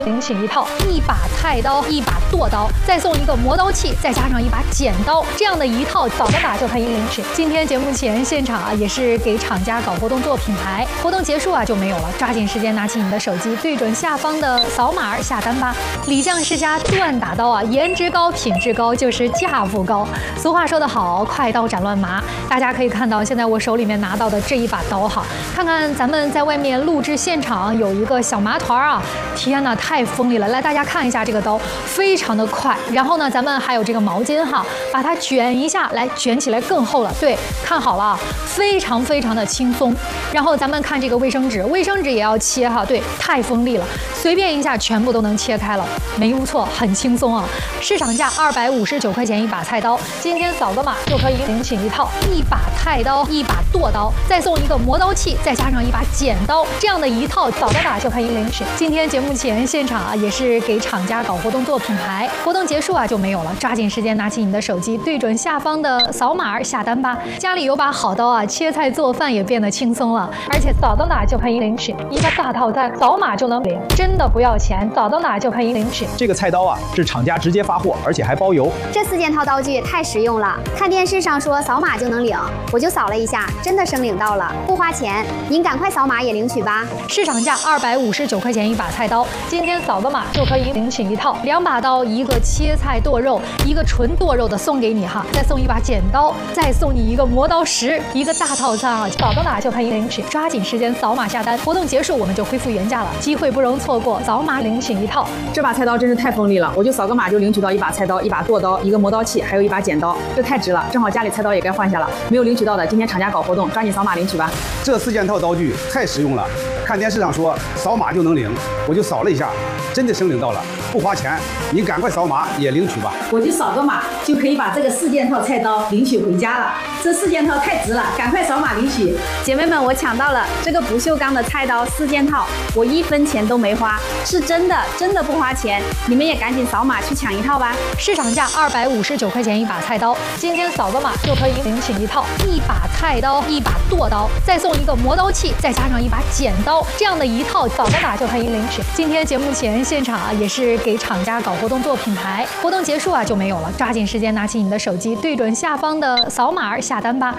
领取一套1把菜刀、1把剁刀，再送一个磨刀器，再加上1把剪刀，这样的一套扫个码就可以领取。今天节目前现场也是给厂家搞活动做品牌，活动结束就没有了，抓紧时间拿起你的手机，对准下方的扫码下单吧。李将世家锻打刀颜值高、品质高，就是价不高。俗话说得好，快刀斩乱麻。大家可以看到，现在我手里面拿到的这一把刀看看咱们在外面录制现场有一个小麻团天哪，太锋利了！来，大家看一下这个刀，非常的快。然后呢，咱们还有这个毛巾把它卷一下，来卷起来更厚了。对，看好了，非常的轻松。然后咱们看这个卫生纸，卫生纸也要切对，太锋利了，随便一下全部都能切开了，没误错，很轻松市场价259块钱1把菜刀，今天扫个码就可以领取一套1把菜刀、1把剁刀，再送一个磨刀器，再加上1把剪刀，这样的一套扫个码就可以领取。今天节目前现场也是给厂家搞活动做品牌，活动结束就没有了，抓紧时间拿起你的手机，对准下方的扫码下单吧。家里有把好刀切菜做饭也变得轻松了，而且扫到哪就可以领取一个大套餐，扫码就能领，真的不要钱，扫到哪就可以领取。 这个菜刀是厂家直接发货，而且还包邮。 这4件套刀具太实用了，看电视上说扫码就能领，我就扫了一下，真的申领到了，不花钱，您赶快扫码也领取吧。 市场价259块钱1把菜刀，今天扫个码就可以领取一套2把刀，一个切菜剁肉，一个纯剁肉的送给你再送1把剪刀，再送你一个磨刀石，一个大套餐扫个码就可以领取，抓紧时间扫码下单，活动结束我们就恢复原价了，机会不容错过，扫码领取一套。 这把菜刀真是太锋利了，我就扫个码就领取到1把菜刀、1把剁刀、一个磨刀器，还有1把剪刀，这太值了，正好家里菜刀也该换下了，没有领取到的，今天厂家搞活动，抓紧扫码领取吧。 这4件套刀具太实用了，看电视上说扫码就能领，我就扫了一下，真的申领到了，不花钱，你赶快扫码也领取吧。 我就扫个码就可以把这个4件套菜刀领取回家了，这4件套太值了，赶快扫码领取。姐妹们，我抢到了这个不锈钢的菜刀4件套，我1分钱都没花，是真的不花钱，你们也赶紧扫码去抢一套吧。 市场价259块钱1把菜刀，今天扫个码就可以领取一套1把菜刀、1把剁刀，再送一个磨刀器，再加上1把剪刀，这样的一套扫个码就可以领取。今天节目前现场也是给厂家搞活动做品牌，活动结束就没有了，抓紧时间拿起你的手机，对准下方的扫码下单吧。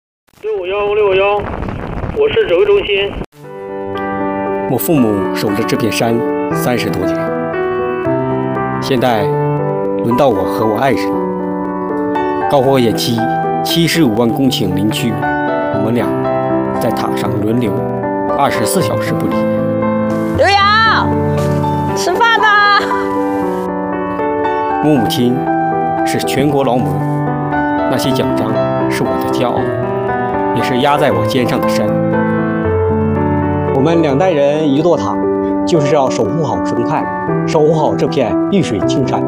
651，我是指挥中心。 我父母守着这片山30多年，现在轮到我和我爱人。高火延期75万公顷林区，我们俩在塔上轮流24小时不离。 刘洋，吃饭吧！ 我母亲是全国劳模，那些奖章是我的骄傲，也是压在我肩上的山。我们2代人1座塔，就是要守护好生态，守护好这片绿水青山。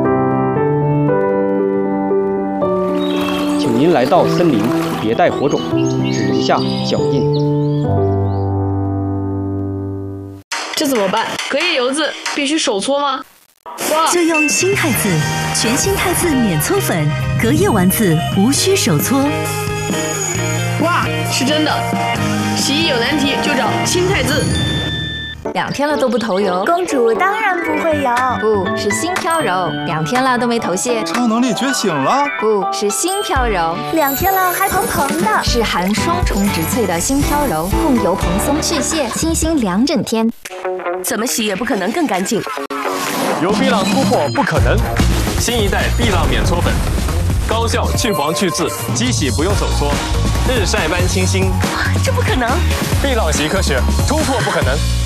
请您来到森林，别带火种，只留下脚印。 这怎么办？隔夜油渍必须手搓吗？ 就用新汰渍，全新汰渍免搓粉，隔夜丸子无需手搓。 哇，是真的！洗衣有难题就找新汰渍。 2天了都不头油， 公主当然不会油， 不是新飘柔；2天了都没头屑， 超能力觉醒了， 不是新飘柔 ；2天了还蓬蓬的， 是含双重植萃的新飘柔，控油蓬松去屑，清新2整天， 怎么洗也不可能更干净。 有碧浪突破不可能，新一代碧浪免搓粉，高效去黄去渍，机洗不用手搓，日晒般清新。 这不可能！ 碧浪习科学，突破不可能。